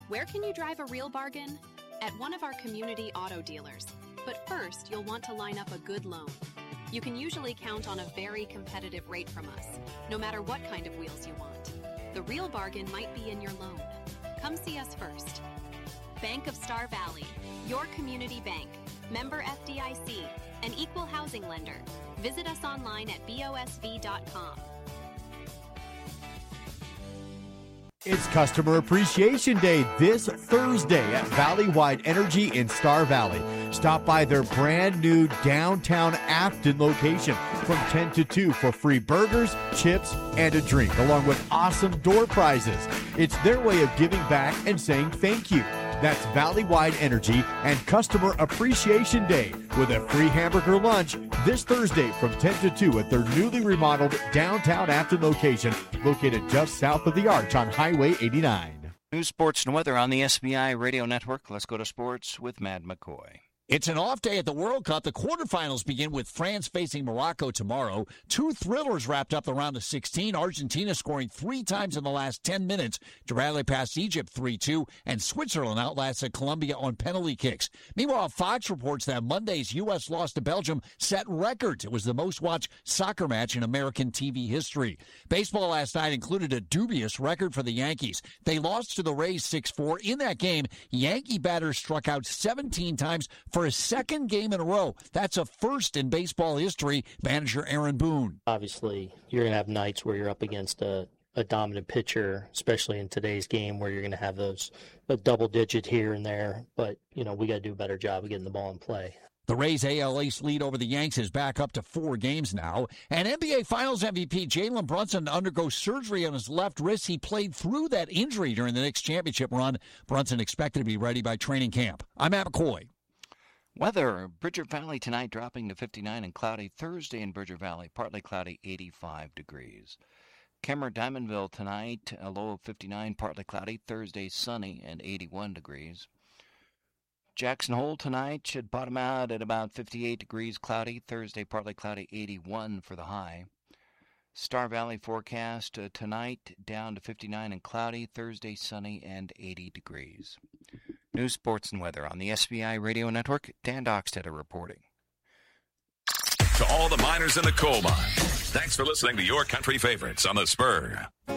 Where can you drive a real bargain? At one of our community auto dealers. But first, you'll want to line up a good loan. You can usually count on a very competitive rate from us, no matter what kind of wheels you want. The real bargain might be in your loan. Come see us first. Bank of Star Valley, your community bank. Member FDIC, an equal housing lender. Visit us online at bosv.com. It's Customer Appreciation Day this Thursday at Valleywide Energy in Star Valley. Stop by their brand new downtown Afton location from 10 to 2 for free burgers, chips, and a drink, along with awesome door prizes. It's their way of giving back and saying thank you. That's Valleywide Energy and Customer Appreciation Day with a free hamburger lunch this Thursday from 10 to 2 at their newly remodeled downtown Afton location located just south of the Arch on Highway 89. News, sports, and weather on the SBI Radio Network. Let's go to sports with Matt McCoy. It's an off day at the World Cup. The quarterfinals begin with France facing Morocco tomorrow. Two thrillers wrapped up the round of 16. Argentina scoring 3 times in the last 10 minutes to rally past Egypt 3-2, and Switzerland outlasted Colombia on penalty kicks. Meanwhile, Fox reports that Monday's U.S. loss to Belgium set records. It was the most-watched soccer match in American TV history. Baseball last night included a dubious record for the Yankees. They lost to the Rays 6-4. In that game, Yankee batters struck out 17 times for a second game in a row. That's a first in baseball history, manager Aaron Boone. Obviously, you're going to have nights where you're up against a dominant pitcher, especially in today's game where you're going to have those a double-digit here and there. But, we got to do a better job of getting the ball in play. The Rays' AL East lead over the Yanks is back up to 4 games now. And NBA Finals MVP Jalen Brunson undergoes surgery on his left wrist. He played through that injury during the Knicks championship run. Brunson expected to be ready by training camp. I'm Matt McCoy. Weather, Bridger Valley tonight dropping to 59 and cloudy. Thursday in Bridger Valley, partly cloudy, 85 degrees. Kemmer Diamondville tonight, a low of 59, partly cloudy. Thursday sunny and 81 degrees. Jackson Hole tonight should bottom out at about 58 degrees, cloudy. Thursday partly cloudy, 81 for the high. Star Valley forecast tonight down to 59 and cloudy. Thursday sunny and 80 degrees. News, sports, and weather on the SBI Radio Network. Dan Dockstetter reporting. To all the miners in the coal mine, thanks for listening to your country favorites on The Spur.